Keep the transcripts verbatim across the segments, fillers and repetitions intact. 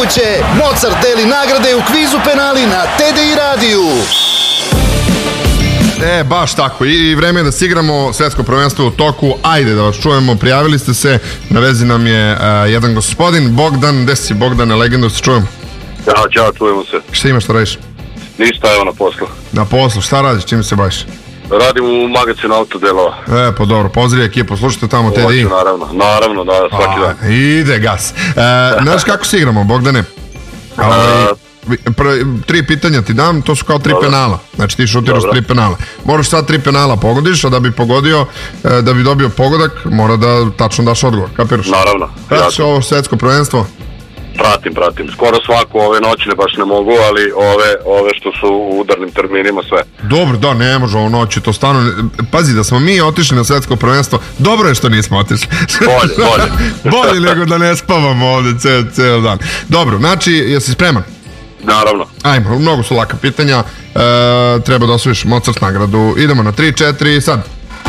će Mozart deli nagrade u kvizu penali na T D I radiju. E, baš tako. I vreme je da se igramo svetsko prvenstvo u toku. Ajde da vas čujemo. Prijavili ste se. Na vezi nam je uh, jedan gospodin. Bogdan, gde si Bogdane, legendu se čujemo? Ćao, čao, čujemo se. Šta imaš, šta radiš? Ništa, evo na poslu. Na poslu, šta radiš, čim se baviš? Radim u magazinu autodelova. E, pa dobro, pozdrav ekipu, slušajte tamo T D I. Naravno, naravno, da, svaki A, dan. Ide gas. E, znaš kako se igramo, Bogdane? Ali, tri pitanja ti dam, to su kao tri Dobro. penala. Znači ti šutiraš Dobro. tri penala. Moraš sad tri penala pogodiš, a da bi pogodio, e, da bi dobio pogodak, mora da tačno daš odgovor. Kapiraš? Naravno. Pratiš jasno. ovo svetsko prvenstvo? Pratim, pratim. Skoro svako, ove noćne baš ne mogu, ali ove, ove što su u udarnim terminima sve. Dobro, da, ne može ovo noći, to stvarno... ne- Pazi, da smo mi otišli na svetsko prvenstvo, dobro je što nismo otišli. Bolje, bolje. Bolje nego da ne spavamo ovde ceo, ceo dan. Dobro, znači, jesi spreman? Naravno. Ajmo, mnogo su laka pitanja. E, treba da osvojiš Mozart nagradu. Idemo na tri četiri, sad.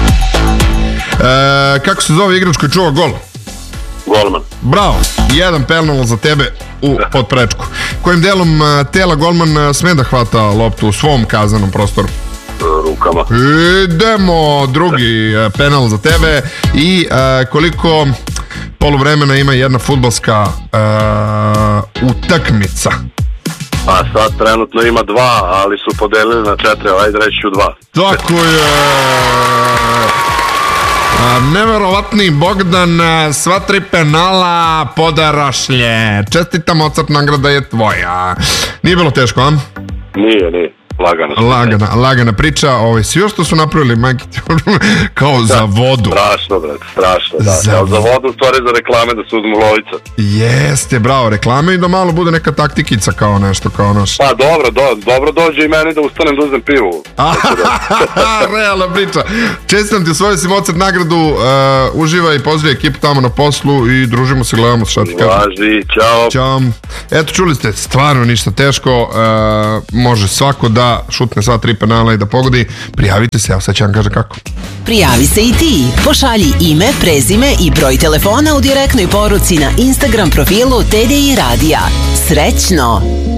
E, kako se zove igrač koji čuva gol? Golman. Bravo, jedan penal za tebe u podprečku. Kojim delom e, tela golman e, sme da hvata loptu u svom kazanom prostoru? Rukama. Idemo, drugi e, penal za tebe. I e, koliko poluvremena ima jedna fudbalska e, utakmica? A sad trenutno ima dva, ali su podelili na četiri, ajde reći ću dva. Tako je. A, neverovatni Bogdan, a, sva tri penala podarašlje. Čestitam, Mozart nagrada je tvoja. Nije bilo teško, a? Nije, nije. Lagano. Lagana, lagana priča. Ovaj, svi što su napravili, majke ti, kao za vodu. Strašno, brate, strašno, da. Za- Za, za vodu, u stvari za reklame da se uzmu lovica. Jeste, bravo, reklame i da malo bude neka taktikica kao nešto, kao naš. Pa dobro, do, dobro dođe i meni da ustanem da uzem pivu. Realna priča. Čestitam ti, osvojio si Mozart nagradu, uh, uživaj i pozdrav ekipu tamo na poslu i družimo se, gledamo se, šta ti kažem. Važi, čao. Ćao. Eto, čuli ste, stvarno ništa teško, uh, može svako da šutne sva tri penala i da pogodi. Prijavite se, evo sad će vam kaže kako. Prijavi se i ti. Pošalji ime, prezime i broj telefona u direktnoj poruci na Instagram profilu T D I radija. Srećno!